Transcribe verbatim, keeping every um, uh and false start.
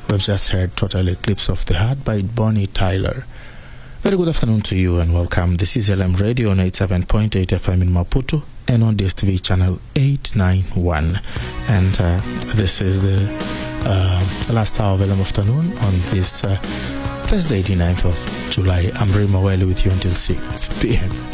We've just heard Total Eclipse of the Heart by Bonnie Tyler. Very good afternoon to you and welcome. This is L M Radio on eighty-seven point eight F M in Maputo and on D S T V channel eight ninety-one. And uh, this is the uh, last hour of L M Afternoon on this uh, Thursday, the ninth of July. I'm Ray Maweli with you until six p.m.